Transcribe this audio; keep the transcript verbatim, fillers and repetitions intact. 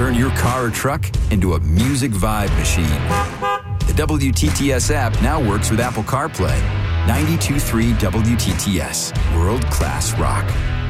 turn your car or truck into a music vibe machine. The W T T S app now works with Apple CarPlay. ninety-two point three W T T S, world-class rock.